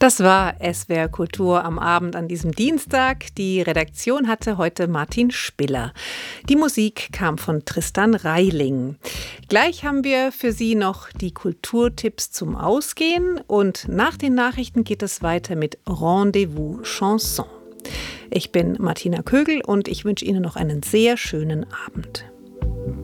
Das war SWR Kultur am Abend an diesem Dienstag. Die Redaktion hatte heute Martin Spiller. Die Musik kam von Tristan Reiling. Gleich haben wir für Sie noch die Kulturtipps zum Ausgehen und nach den Nachrichten geht es weiter mit Rendezvous Chanson. Ich bin Martina Kögel und ich wünsche Ihnen noch einen sehr schönen Abend.